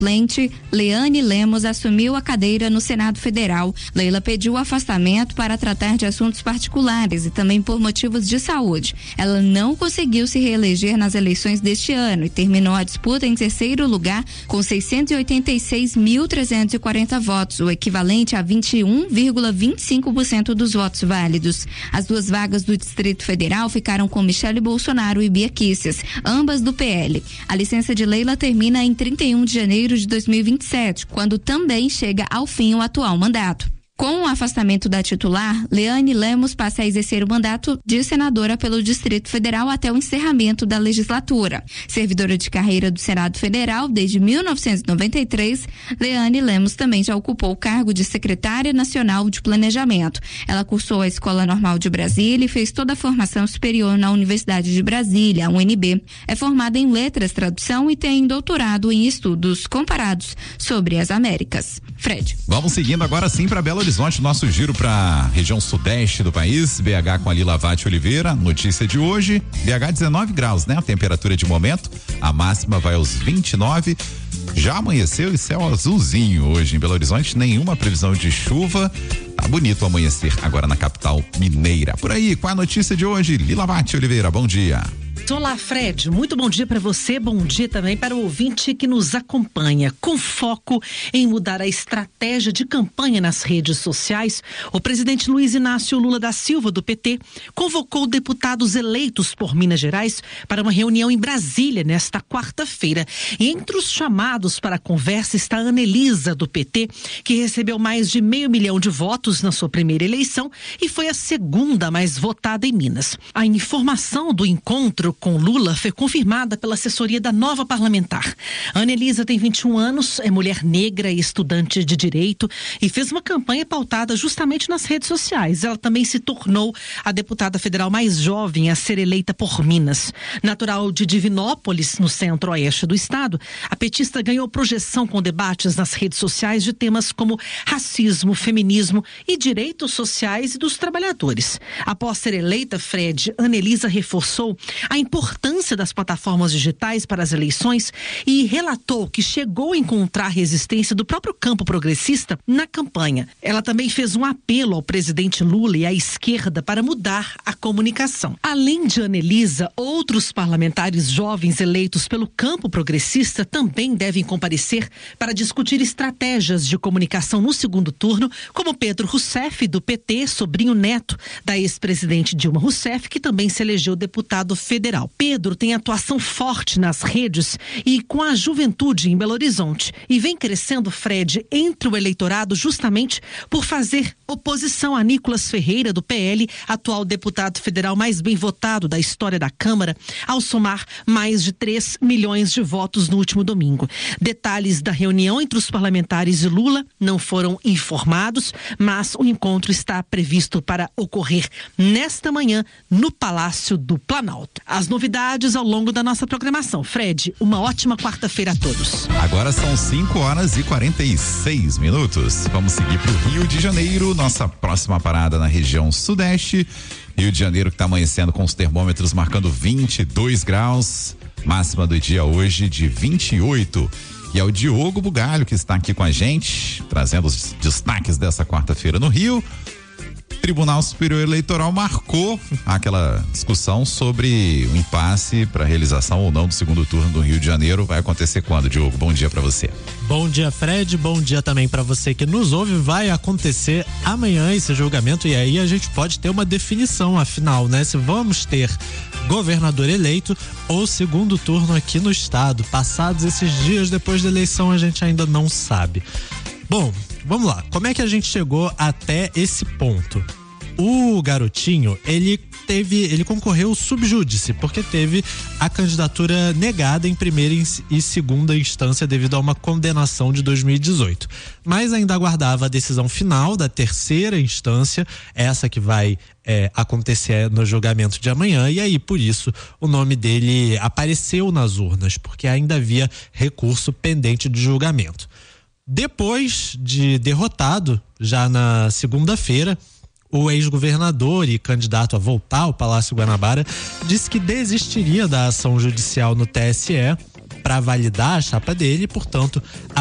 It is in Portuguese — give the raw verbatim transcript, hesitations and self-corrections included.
Lente, Leane Lemos assumiu a cadeira no Senado Federal. Leila pediu afastamento para tratar de assuntos particulares e também por motivos de saúde. Ela não conseguiu se reeleger nas eleições deste ano e terminou a disputa em terceiro lugar com seiscentos e oitenta e seis mil trezentos e quarenta votos, o equivalente a vinte e um vírgula vinte e cinco por cento dos votos válidos. As duas vagas do Distrito Federal ficaram com Michele Bolsonaro e Bia Kicis, ambas do P L. A licença de Leila termina em trinta e um de janeiro de dois mil e vinte e sete, quando também chega ao fim o atual mandato. Com o afastamento da titular, Leane Lemos passa a exercer o mandato de senadora pelo Distrito Federal até o encerramento da legislatura. Servidora de carreira do Senado Federal desde mil novecentos e noventa e três, Leane Lemos também já ocupou o cargo de secretária nacional de planejamento. Ela cursou a Escola Normal de Brasília e fez toda a formação superior na Universidade de Brasília, a U N B. É formada em letras, tradução e tem doutorado em estudos comparados sobre as Américas. Fred. Vamos seguindo agora sim para Belo Horizonte, nosso giro para a região sudeste do país, B H com a Lila Vatti Oliveira. Notícia de hoje, B H dezenove graus, né? A temperatura de momento, a máxima vai aos vinte e nove. Já amanheceu e céu azulzinho hoje em Belo Horizonte, nenhuma previsão de chuva. Tá bonito o amanhecer agora na capital mineira. Por aí, qual a notícia de hoje? Lila Vatti Oliveira, bom dia. Olá, Fred, muito bom dia para você, bom dia também para o ouvinte que nos acompanha. Com foco em mudar a estratégia de campanha nas redes sociais, o presidente Luiz Inácio Lula da Silva, do P T, convocou deputados eleitos por Minas Gerais para uma reunião em Brasília nesta quarta-feira. E entre os chamados para a conversa está a Anelisa, do P T, que recebeu mais de meio milhão de votos na sua primeira eleição e foi a segunda mais votada em Minas. A informação do encontro com Lula foi confirmada pela assessoria da nova parlamentar. A Anelisa tem vinte e um anos, é mulher negra e estudante de direito e fez uma campanha pautada justamente nas redes sociais. Ela também se tornou a deputada federal mais jovem a ser eleita por Minas. Natural de Divinópolis, no centro-oeste do estado, a petista ganhou projeção com debates nas redes sociais de temas como racismo, feminismo e direitos sociais e dos trabalhadores. Após ser eleita, Fred, Anelisa reforçou a importância das plataformas digitais para as eleições e relatou que chegou a encontrar resistência do próprio campo progressista na campanha. Ela também fez um apelo ao presidente Lula e à esquerda para mudar a comunicação. Além de Anelisa, outros parlamentares jovens eleitos pelo campo progressista também devem comparecer para discutir estratégias de comunicação no segundo turno, como Pedro Rousseff, do P T, sobrinho neto da ex-presidente Dilma Rousseff, que também se elegeu deputado federal. Pedro tem atuação forte nas redes e com a juventude em Belo Horizonte e vem crescendo, Fred, entre o eleitorado justamente por fazer oposição a Nicolas Ferreira, do P L, atual deputado federal mais bem votado da história da Câmara, ao somar mais de três milhões de votos no último domingo. Detalhes da reunião entre os parlamentares e Lula não foram informados, mas o encontro está previsto para ocorrer nesta manhã no Palácio do Planalto. As novidades ao longo da nossa programação. Fred, uma ótima quarta-feira a todos. Agora são cinco horas e quarenta e seis minutos. Vamos seguir para o Rio de Janeiro, nossa próxima parada na região sudeste. Rio de Janeiro que está amanhecendo com os termômetros marcando vinte e dois graus, máxima do dia hoje de vinte e oito. E é o Diogo Bugalho que está aqui com a gente, trazendo os destaques dessa quarta-feira no Rio. Tribunal Superior Eleitoral marcou aquela discussão sobre o impasse para a realização ou não do segundo turno do Rio de Janeiro. Vai acontecer quando, Diogo? Bom dia para você. Bom dia, Fred. Bom dia também para você que nos ouve. Vai acontecer amanhã esse julgamento e aí a gente pode ter uma definição, afinal, né? Se vamos ter governador eleito ou segundo turno aqui no estado. Passados esses dias depois da eleição, a gente ainda não sabe. Bom, vamos lá. Como é que a gente chegou até esse ponto? O garotinho, ele teve, ele concorreu sub júdice, porque teve a candidatura negada em primeira e segunda instância devido a uma condenação de dois mil e dezoito. Mas ainda aguardava a decisão final da terceira instância, essa que vai é, acontecer no julgamento de amanhã, e aí por isso o nome dele apareceu nas urnas, porque ainda havia recurso pendente de julgamento. Depois de derrotado, já na segunda-feira, o ex-governador e candidato a voltar ao Palácio Guanabara disse que desistiria da ação judicial no T S E para validar a chapa dele, portanto, a